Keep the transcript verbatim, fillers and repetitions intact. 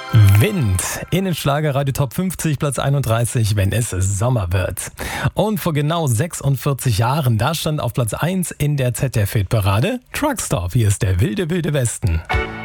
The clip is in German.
Wind in den Schlagerradio Top fünfzig, Platz einunddreißig, wenn es Sommer wird. Und vor genau sechsundvierzig Jahren, da stand auf Platz eins in der Z D F-Hitparade Truckstop. Hier ist der wilde, wilde Westen.